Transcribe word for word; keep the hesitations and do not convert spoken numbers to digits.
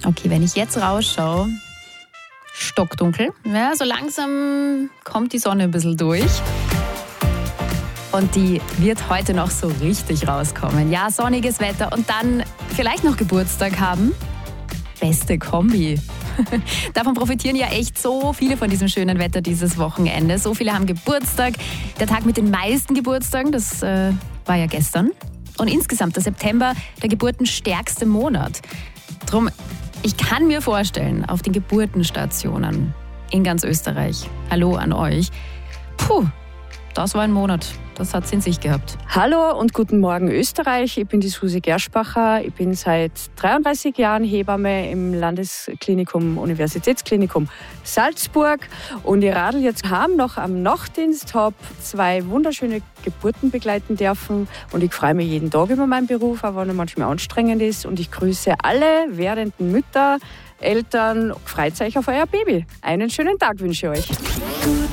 Okay, wenn ich jetzt rausschaue, stockdunkel. Ja, so langsam kommt die Sonne ein bisschen durch. Und die wird heute noch so richtig rauskommen. Ja, sonniges Wetter und dann vielleicht noch Geburtstag haben. Beste Kombi. Davon profitieren ja echt so viele von diesem schönen Wetter dieses Wochenende. So viele haben Geburtstag. Der Tag mit den meisten Geburtstagen, das äh, war ja gestern. Und insgesamt der September der geburtenstärkste Monat. Drum, ich kann mir vorstellen, auf den Geburtenstationen in ganz Österreich, hallo an euch, puh, das war ein Monat. Das hat es in sich gehabt. Hallo und guten Morgen Österreich. Ich bin die Susi Gerschbacher. Ich bin seit dreiunddreißig Jahren Hebamme im Landesklinikum, Universitätsklinikum Salzburg. Und ich radel jetzt heim noch am Nachtdienst, habe zwei wunderschöne Geburten begleiten dürfen. Und ich freue mich jeden Tag über meinen Beruf, auch wenn er manchmal anstrengend ist. Und ich grüße alle werdenden Mütter, Eltern. Freut euch auf euer Baby. Einen schönen Tag wünsche ich euch.